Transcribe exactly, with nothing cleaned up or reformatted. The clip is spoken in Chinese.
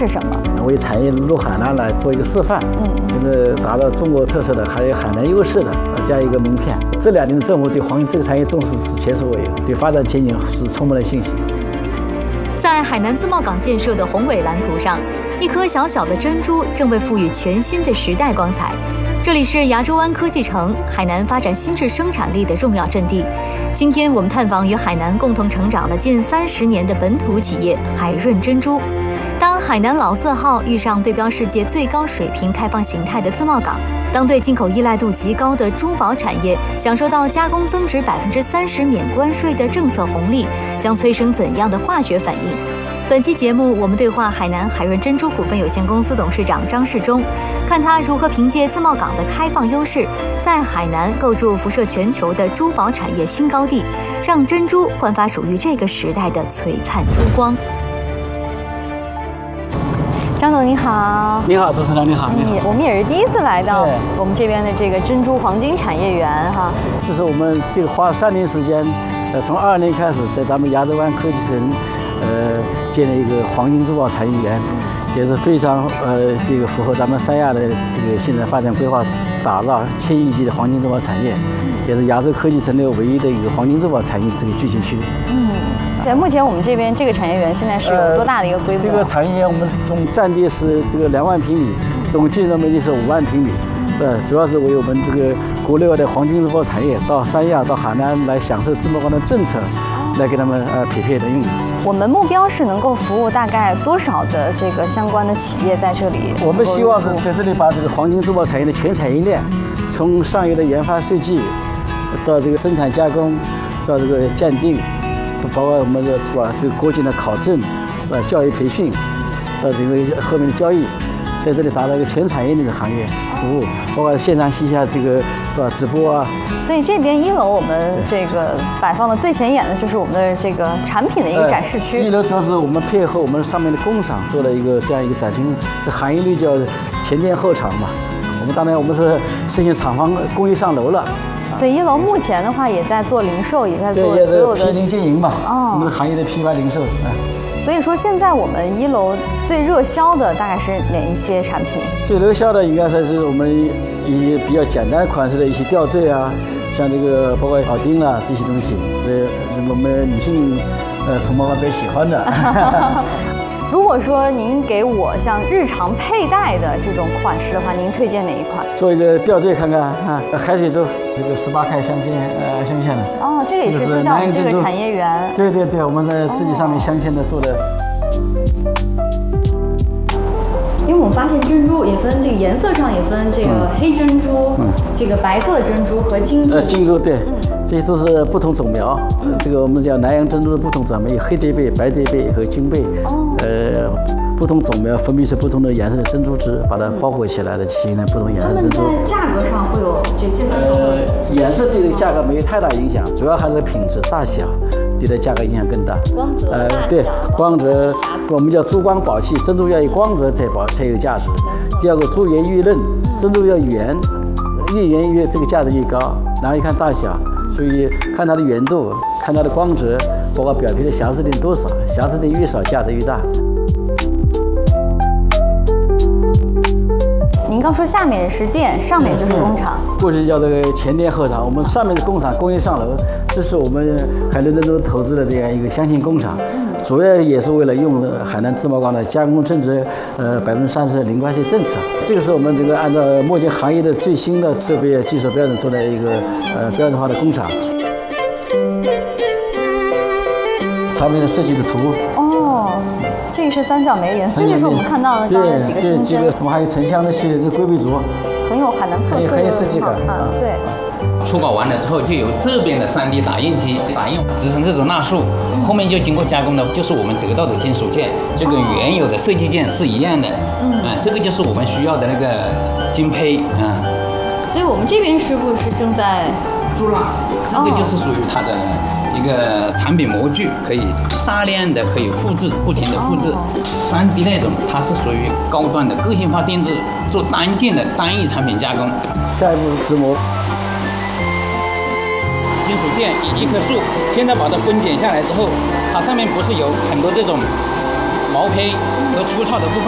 是什么？ 为产业入海南来做一个示范，嗯，这个达到中国特色的，还有海南优势的，加一个名片。这两年的政府对黄金这个产业重视是前所未有，对发展前景是充满了信心。 在海南自贸港建设的宏伟蓝图上，一颗小小的珍珠正被赋予全新的时代光彩。这里是亚洲湾科技城，海南发展新质生产力的重要阵地。今天我们探访与海南共同成长了近三十年的本土企业海润珍珠。当海南老字号遇上对标世界最高水平开放形态的自贸港，当对进口依赖度极高的珠宝产业享受到加工增值百分之三十免关税的政策红利，将催生怎样的化学反应？本期节目，我们对话海南海润珍珠股份有限公司董事长张世忠，看他如何凭借自贸港的开放优势，在海南构筑辐射全球的珠宝产业新高地，让珍珠焕发属于这个时代的璀璨珠光。 张总你好。 你好，主持人你好。你好。 嗯，我们也是第一次来到我们这边的这个珍珠黄金产业园哈。 这是我们这个花了三年时间，呃，从二二年开始，在咱们亚洲湾科技城。呃，建立一个黄金珠宝产业园，也是非常呃，这个符合咱们三亚的这个现在发展规划，打造千亿级的黄金珠宝产业，也是亚洲科技城的唯一的一个黄金珠宝产业这个聚集区。 嗯，在目前我们这边这个产业园现在是有多大的一个规模？ 呃、这个产业园我们总占地是这个两万平米，总建筑面积是五万平米。呃，主要是为我们这个国内外的黄金珠宝产业到三亚、到海南来享受自贸港的政策，来给他们呃匹配的用。 我们目标是能够服务大概多少的这个相关的企业在这里？ 我们希望是在这里把这个黄金珠宝产业的全产业链，从上游的研发设计，到这个生产加工，到这个鉴定，包括我们的是吧这个国际的考证，呃教育培训，到这个后面的交易。在这里达到一个全产业链的行业服务，包括线上线下这个呃直播啊。 所以这边一楼我们这个摆放的最显眼的就是我们的这个产品的一个展示区。 呃、一楼主要是我们配合我们上面的工厂做了一个这样一个展厅，这行业里叫前店后厂嘛。我们当然我们是申请厂房工艺上楼了。 所以一楼目前的话也在做零售，也在做所有的批零经营嘛。 哦， 我们的行业的批发零售。嗯。 所以说，现在我们一楼最热销的大概是哪一些产品？ 最热销的应该还是我们一些比较简单款式的一些吊坠啊，像这个包括铆钉啊这些东西，所以我们女性呃同胞们比较喜欢的。 如果说您给我像日常佩戴的这种款式的话，您推荐哪一款？ 做一个吊坠看看啊，海水珠这个十八K镶嵌呃镶嵌的。 哦，这个也是就在我们这个产业园。 对对对，我们在自己上面镶嵌的做的。 因为我们发现珍珠也分这个颜色上也分这个黑珍珠、嗯、这个白色的珍珠和金珠。 呃，金珠对，嗯、这些都是不同种苗。嗯、这个我们叫南洋珍珠的不同种苗，有黑蝶贝、白蝶贝和金贝。哦。呃，不同种苗分泌出不同的颜色的珍珠汁，把它包裹起来的，形成不同颜色的珍珠。 它们在价格上会有这这三种。 呃，颜色对这个价格没有太大影响，主要还是品质、大小。对它价格影响更大。 光泽、呃， 对，光泽，我们叫珠光宝气，珍珠要有光泽才保才有价值。第二个，珠圆玉润，珍珠要圆，越圆越这个价值越高。然后一看大小，所以看它的圆度，看它的光泽，包括表皮的瑕疵点多少，瑕疵点越少，价值越大。 您刚说下面是店，上面就是工厂。 过去叫这个前店后厂，我们上面是工厂，工艺上楼，这是我们海南珍珠投资的这样一个镶嵌工厂，主要也是为了用海南自贸港的加工增值，呃百分之三十的零关税政策。这个是我们这个按照目前行业的最新的设备技术标准做的一个呃标准化的工厂。产品的设计的图。 哦。这个是三角梅园，这就是我们看到的刚刚几个胸针。 我们还有沉香的系列，这是龟背镯， 很有海南特色， 很有设计感。 啊，对。 出稿完了之后，就由这边的 三 D 打印机打印制成这种蜡束，后面就经过加工的，就是我们得到的金属件，就跟原有的设计件是一样的。嗯，啊，这个就是我们需要的那个金胚啊。 所以我们这边师傅是正在铸蜡，这个就是属于它的一个产品模具，可以大量的可以复制，不停的复制。三 D 那种它是属于高端的个性化定制，做单件的单一产品加工。 下一步是直模。 金属件以一棵树，现在把它分解下来之后，它上面不是有很多这种毛坯和粗糙的部分。